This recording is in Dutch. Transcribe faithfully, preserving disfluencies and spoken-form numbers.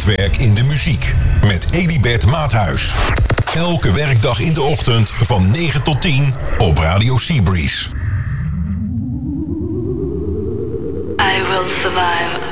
Netwerk in de muziek met Elibert Maathuis. Elke werkdag in de ochtend van negen tot tien op Radio Seabreeze. I will survive.